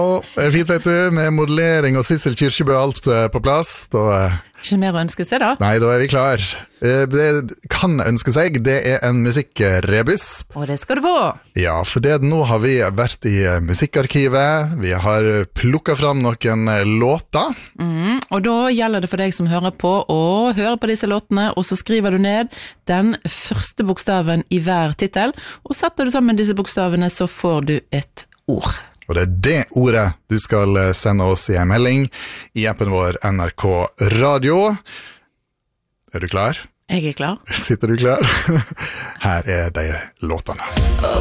Fint vet du, med modellering og Sissel Kyrkjebø alt på plass. Ikke mer å ønske seg da? Nei, da vi klar. Det kan ønske seg, det en musikkrebus. Og det skal du få. Ja, for nå har vi vært i musikkarkivet, vi har plukket fram noen låter. Og da gjelder det for deg som hører på å høre på disse låtene, og så skriver du ned den første bokstaven i hver titel, og setter du sammen disse bokstavene så får du et ord. Og det det ordet du skal sende oss i en melding i appen vår NRK Radio. Du klar? Jeg klar. Sitter du klar? Her de låtene.